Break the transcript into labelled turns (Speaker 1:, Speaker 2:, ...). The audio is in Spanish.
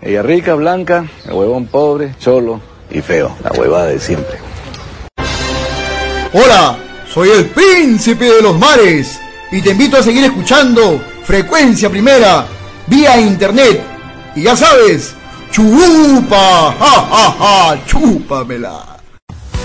Speaker 1: Ella rica, blanca, el huevón pobre, cholo y feo. La huevada de siempre.
Speaker 2: Hola, soy el príncipe de los mares y te invito a seguir escuchando Frecuencia Primera vía internet. Y ya sabes, chupa, ja, ja, ja, chúpamela.